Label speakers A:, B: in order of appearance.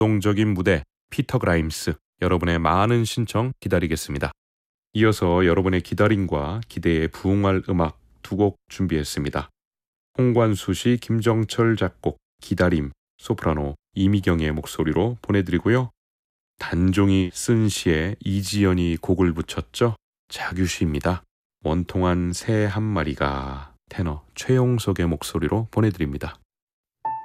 A: 동적인 무대 피터 그라임스, 여러분의 많은 신청 기다리겠습니다. 이어서 여러분의 기다림과 기대에 부응할 음악 두 곡 준비했습니다. 홍관수 씨, 김정철 작곡 기다림, 소프라노 이미경의 목소리로 보내드리고요. 단종이 쓴 시에 이지연이 곡을 붙였죠. 자규시입니다. 원통한 새 한 마리가, 테너 최용석의 목소리로 보내드립니다.